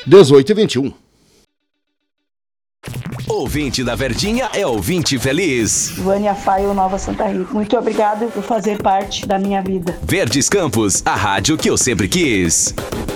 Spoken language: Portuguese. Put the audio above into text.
18h21. Ouvinte da Verdinha é ouvinte feliz. Vânia Faio, Nova Santa Rita. Muito obrigado por fazer parte da minha vida. Verdes Campos, a rádio que eu sempre quis.